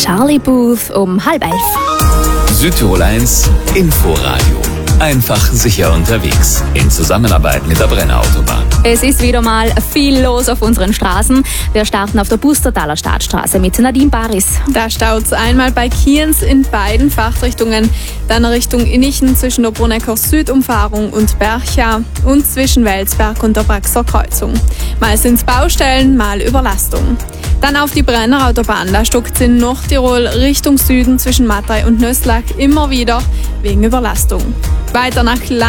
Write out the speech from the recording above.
Charlie Booth um 10:30. Südtirol 1 Inforadio. Einfach sicher unterwegs. In Zusammenarbeit mit der Brenner Autobahn. Es ist wieder mal viel los auf unseren Straßen. Wir starten auf der Bustertaler Stadtstraße mit Nadine Baris. Da staut es einmal bei Kienz in beiden Fachrichtungen, dann Richtung Innichen zwischen der Brunecker Südumfahrung und Bercha und zwischen Welsberg und der Braxer Kreuzung. Mal sind's Baustellen, mal Überlastung. Dann auf die Brenner Autobahn, da stockt es in Nordtirol Richtung Süden zwischen Mattei und Nöslak immer wieder wegen Überlastung. Weiter nach